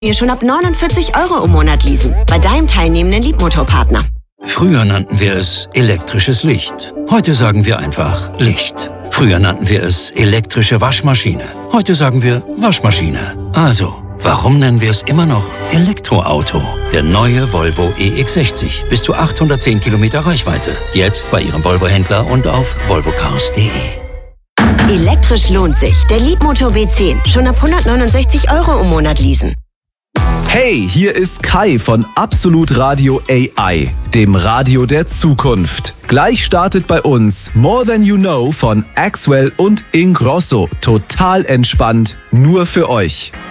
wir schon ab 49 € im Monat leasen. Bei deinem teilnehmenden Leapmotor-Partner. Früher nannten wir es elektrisches Licht. Heute sagen wir einfach Licht. Früher nannten wir es elektrische Waschmaschine. Heute sagen wir Waschmaschine. Also, warum nennen wir es immer noch Elektroauto? Der neue Volvo EX60. Bis zu 810 Kilometer Reichweite. Jetzt bei Ihrem Volvo-Händler und auf volvocars.de. Elektrisch lohnt sich. Der Leapmotor B10. Schon ab 169 € im Monat leasen. Hey, hier ist Kai von Absolut Radio AI, dem Radio der Zukunft. Gleich startet bei uns More Than You Know von Axwell und Ingrosso. Total entspannt, nur für euch.